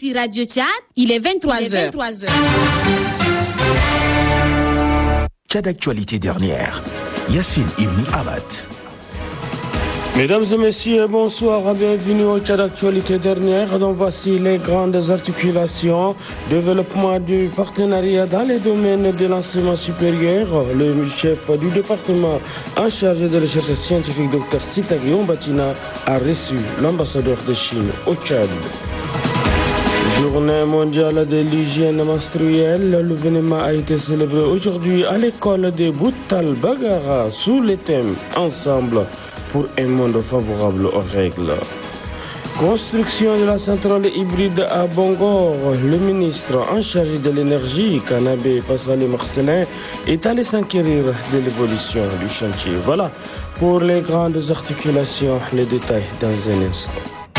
Ici Radio Tchad, il est 23h. Tchad Actualité dernière. Yassine Ibn Ahmad. Mesdames et messieurs, bonsoir, bienvenue au Tchad Actualité dernière. Donc voici les grandes articulations, développement du partenariat dans les domaines de l'enseignement supérieur. Le chef du département en charge de recherche scientifique, Dr Sitaki Ombatina, a reçu l'ambassadeur de Chine au Tchad. Journée mondiale de l'hygiène menstruelle. L'événement a été célébré aujourd'hui à l'école de Boutal Bagara sous le thème « Ensemble pour un monde favorable aux règles ». Construction de la centrale hybride à Bongor. Le ministre en charge de l'énergie, Kanabé Passalé Marcelin, est allé s'enquérir de l'évolution du chantier. Voilà pour les grandes articulations, les détails dans un instant.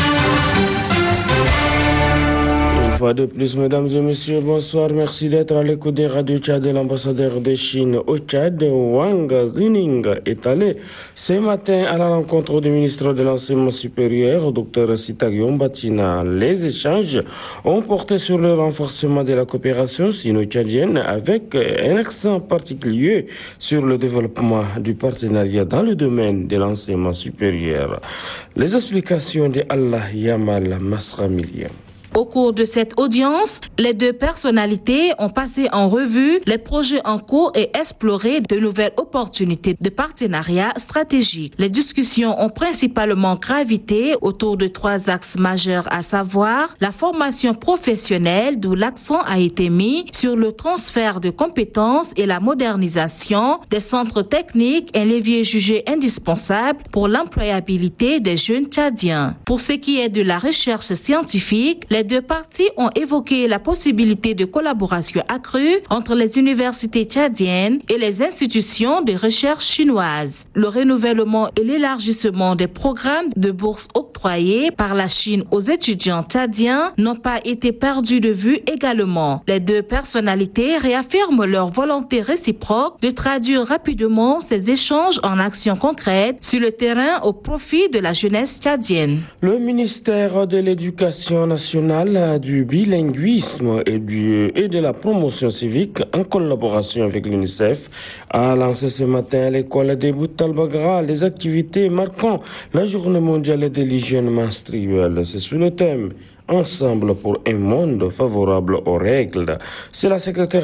Une fois de plus, mesdames et messieurs, bonsoir. Merci d'être à l'écoute des radios Tchad et l'ambassadeur de Chine au Tchad, Wang Zining, est allé ce matin à la rencontre du ministre de l'Enseignement supérieur, Dr Sitaki Ombatina. Les échanges ont porté sur le renforcement de la coopération sino-tchadienne avec un accent particulier sur le développement du partenariat dans le domaine de l'enseignement supérieur. Les explications de Allah Yamal Masramilia. Au cours de cette audience, les deux personnalités ont passé en revue les projets en cours et exploré de nouvelles opportunités de partenariat stratégique. Les discussions ont principalement gravité autour de trois axes majeurs, à savoir la formation professionnelle, d'où l'accent a été mis sur le transfert de compétences et la modernisation des centres techniques, un levier jugé indispensable pour l'employabilité des jeunes tchadiens. Pour ce qui est de la recherche scientifique, les deux parties ont évoqué la possibilité de collaboration accrue entre les universités tchadiennes et les institutions de recherche chinoises. Le renouvellement et l'élargissement des programmes de bourses octroyés par la Chine aux étudiants tchadiens n'ont pas été perdus de vue également. Les deux personnalités réaffirment leur volonté réciproque de traduire rapidement ces échanges en actions concrètes sur le terrain au profit de la jeunesse tchadienne. Le ministère de l'Éducation nationale, du bilinguisme et de la promotion civique, en collaboration avec l'UNICEF, a lancé ce matin à l'école des Boutal Bagara les activités marquant la journée mondiale de l'hygiène menstruelle. C'est sous le thème Ensemble pour un monde favorable aux règles. C'est la secrétaire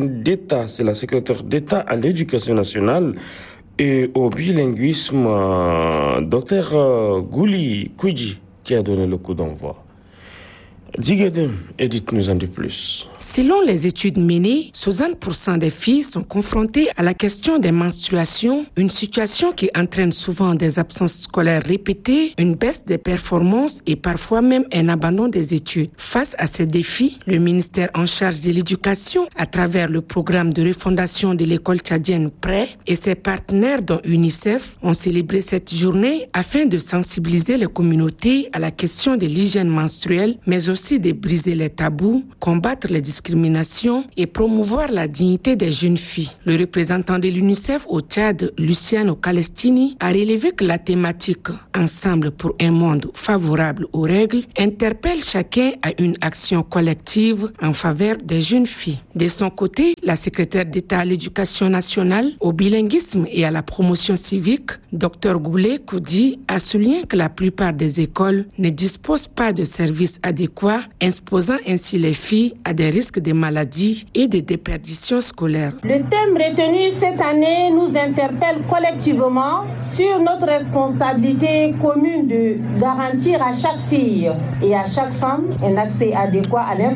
d'État à l'éducation nationale et au bilinguisme, Dr Gouli Kouidji, qui a donné le coup d'envoi. Djigedem, Edith nous en dit plus. Selon les études menées, 60% des filles sont confrontées à la question des menstruations, une situation qui entraîne souvent des absences scolaires répétées, une baisse des performances et parfois même un abandon des études. Face à ces défis, le ministère en charge de l'éducation, à travers le programme de refondation de l'école tchadienne PRES et ses partenaires dont UNICEF, ont célébré cette journée afin de sensibiliser les communautés à la question de l'hygiène menstruelle, mais aussi de briser les tabous, combattre les discriminations et promouvoir la dignité des jeunes filles. Le représentant de l'UNICEF au Tchad, Luciano Calestini, a relevé que la thématique « Ensemble pour un monde favorable aux règles » interpelle chacun à une action collective en faveur des jeunes filles. De son côté, la secrétaire d'État à l'éducation nationale, au bilinguisme et à la promotion civique, Dr Goulé Koudi, a souligné que la plupart des écoles ne disposent pas de services adéquats, exposant ainsi les filles à des risques de maladies et de déperdition scolaire. Le thème retenu cette année nous interpelle collectivement sur notre responsabilité commune de garantir à chaque fille et à chaque femme un accès adéquat à l'information